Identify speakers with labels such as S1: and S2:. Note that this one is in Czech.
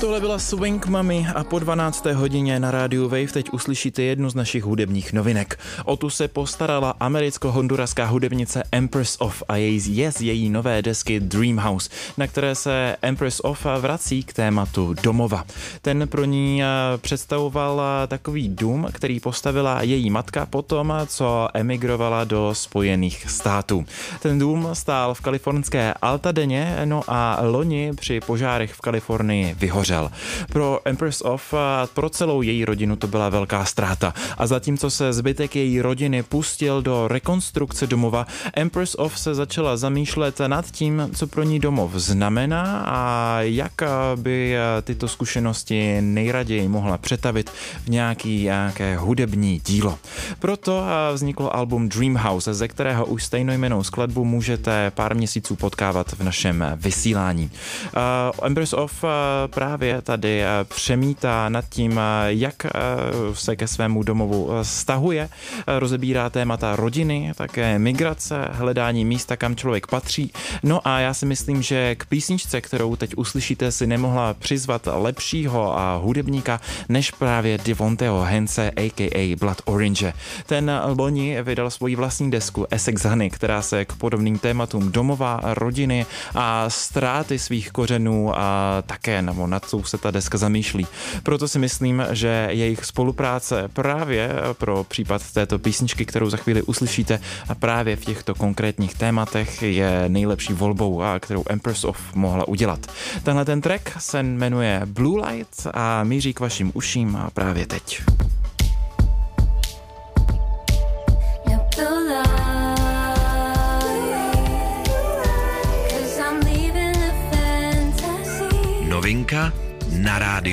S1: Tohle byla Swing Mami a po 12. hodině na rádiu Wave teď uslyšíte jednu z našich hudebních novinek. O tu se postarala americko-honduraská hudebnice Empress of a je z její nové desky Dream House, na které se Empress of vrací k tématu domova. Ten pro ní představoval takový dům, který postavila její matka potom, co emigrovala do Spojených států. Ten dům stál v kalifornské Altadeně, no a loni při požárech v Kalifornii vyhořel. Pro Empress of, pro celou její rodinu to byla velká ztráta. A zatímco se zbytek její rodiny pustil do rekonstrukce domova, Empress of se začala zamýšlet nad tím, co pro ní domov znamená a jak by tyto zkušenosti nejraději mohla přetavit v nějaké hudební dílo. Proto vzniklo album Dream House, ze kterého už stejnojmennou skladbu můžete pár měsíců potkávat v našem vysílání. Empress of právě tady přemítá nad tím, jak se ke svému domovu stahuje, rozebírá témata rodiny, také migrace, hledání místa, kam člověk patří. No a já si myslím, že k písničce, kterou teď uslyšíte, si nemohla přizvat lepšího hudebníka než právě Devonteho Hence a.k.a. Blood Orange. Ten loni vydal svoji vlastní desku Essex Honey, která se k podobným tématům domova, rodiny a ztráty svých kořenů a také nad co se ta deska zamýšlí. Proto si myslím, že jejich spolupráce právě pro případ této písničky, kterou za chvíli uslyšíte, a právě v těchto konkrétních tématech je nejlepší volbou, kterou Empress of mohla udělat. Tenhle ten track se jmenuje Blue Light a míří k vašim uším právě teď.
S2: Novinka na rádiu